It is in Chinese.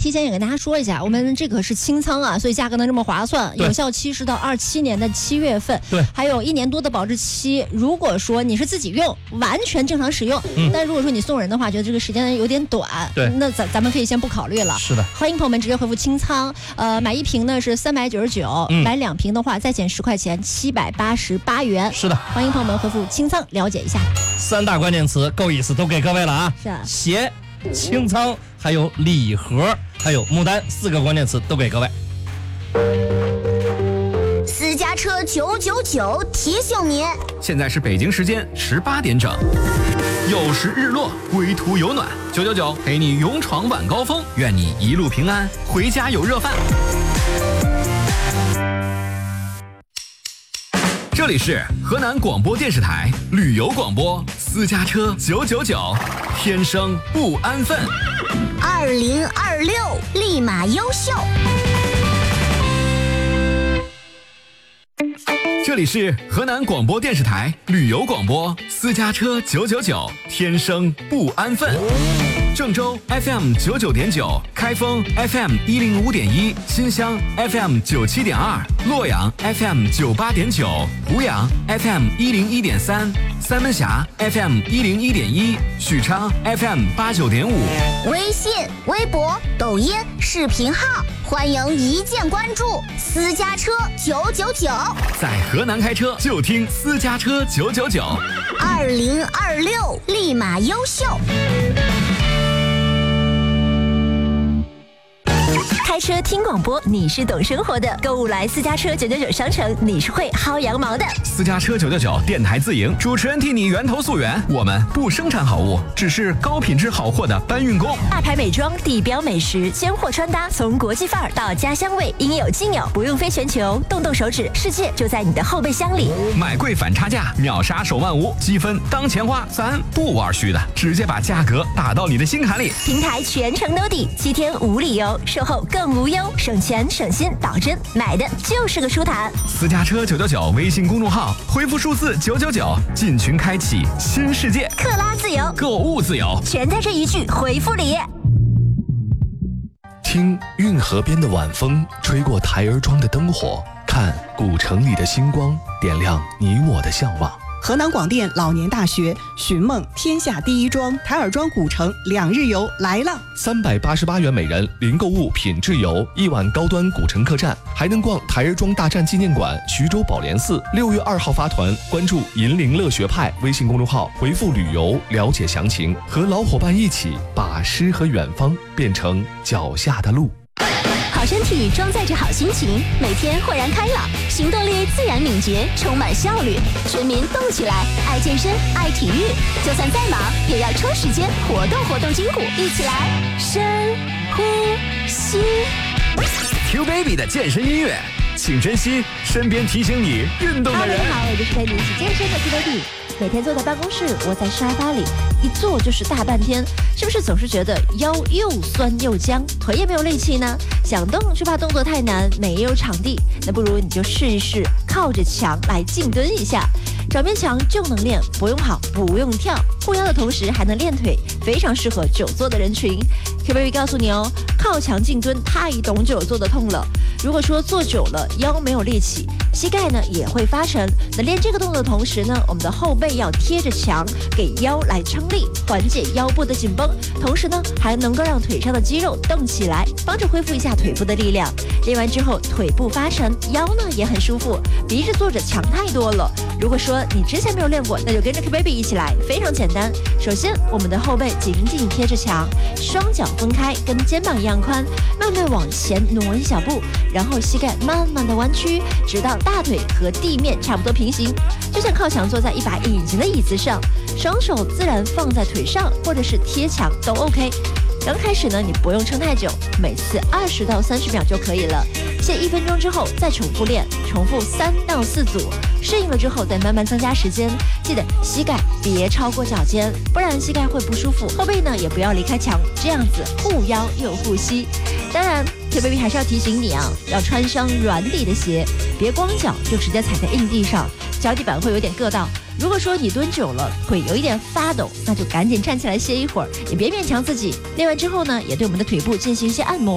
提前也跟大家说一下，我们这个是清仓啊，所以价格能这么划算，有效期是到27年的7月份， 对， 还有1年多的保质期。如果说你是自己用，完全正常使用，但如果说你送人的话，觉得这个时间有点短， 对， 那咱们可以先不考虑了。 是的， 欢迎朋友们直接回复清仓，买1瓶呢是399，买2瓶的话再减10块钱，788元。 是的， 欢迎朋友们回复清仓了解一下。 3大关键词够意思，都给各位了啊！ 是啊， 鞋、清仓，还有礼盒，还有牡丹，4个关键词都给各位。 私家车999提醒您， 现在是北京时间18点整。有时日落，归途有暖，999陪你勇闯晚高峰，愿你一路平安，回家有热饭。这里是河南广播电视台旅游广播，私家车999，天生不安分。 2026立马优秀。 这里是河南广播电视台旅游广播，私家车999，天生不安分。郑州 FM 99.9，开封 FM 105.1，新乡 FM 97.2，洛阳 FM 98.9，湖阳 FM 101.3，三门峡 FM 101.1，许昌 FM 89.5。 微信、微博、抖音、视频号，欢迎一键关注私家车999。 在河南开车就听私家车999。 2026立马优秀。 开车听广播，你是懂生活的；购物来私家车999商城，你是会薅羊毛的。 私家车999电台自营，主持人替你源头溯源。我们不生产好物，只是高品质好货的搬运工。 大牌美妆、地标美食、鲜货穿搭，从国际范儿到家乡味，应有尽有，不用飞全球，动动手指，世界就在你的后备箱里。 买贵反差价，秒杀手慢无，积分当钱花，咱不玩虚的，直接把价格打到你的心坎里。 平台全程兜底，7天无理由，售后更无忧，省钱省心，保真，买的就是个舒坦。 私家车999微信公众号，回复数字999，进群开启新世界， 克拉自由， 购物自由， 全在这一句回复里。 听运河边的晚风吹过台儿庄的灯火，看古城里的星光点亮你我的向往。 河南广电老年大学寻梦天下第一庄台儿庄古城2日游来了 ，388元每人，零购物品质游，1晚高端古城客栈，还能逛台儿庄大战纪念馆、徐州宝莲寺。6月2号发团，关注银铃乐学派微信公众号，回复旅游了解详情，和老伙伴一起把诗和远方变成脚下的路。 好身体装载着好心情，每天豁然开朗，行动力自然敏捷，充满效率。全民动起来，爱健身，爱体育，就算再忙，也要抽时间活动筋骨，一起来深呼吸。 Q Baby 的健身音乐，请珍惜身边提醒你运动的人。 大家好，我就是陪你一起健身的 Q Baby。每天坐在办公室，窝在沙发里，一坐就是大半天，是不是总是觉得腰又酸又僵，腿也没有力气呢？想动却怕动作太难，没有场地，那不如你就试一试靠着墙来静蹲一下，找面墙就能练，不用跑，不用跳，护腰的同时还能练腿，非常适合久坐的人群。Q Baby 告诉你哦，靠墙静蹲太懂久坐的痛了。如果说坐久了腰没有力气，膝盖呢也会发沉。那练这个动作的同时呢，我们的后背要贴着墙，给腰来撑力，缓解腰部的紧绷，同时呢还能够让腿上的肌肉动起来，帮着恢复一下腿部的力量。练完之后腿部发沉，腰呢也很舒服，比一直坐着强太多了。如果说你之前没有练过，那就跟着 Q Baby 一起来，非常简单。首先我们的后背紧紧贴着墙，双脚分开，跟肩膀一样宽，慢慢往前挪一小步，然后膝盖慢慢的弯曲，直到大腿和地面差不多平行，就像靠墙坐在一把隐形的椅子上，双手自然放在腿上或者是贴墙都 OK。刚开始呢，你不用撑太久，每次20到30秒就可以了。歇1分钟之后再重复练，重复3到4组，适应了之后再慢慢增加时间。记得膝盖别超过脚尖，不然膝盖会不舒服。后背呢也不要离开墙，这样子护腰又护膝。当然Q Baby 还是要提醒你啊，要穿上软底的鞋，别光脚就直接踩在硬地上，脚底板会有点硌到。如果说你蹲久了腿有一点发抖，那就赶紧站起来歇一会儿，也别勉强自己。练完之后呢，也对我们的腿部进行一些按摩。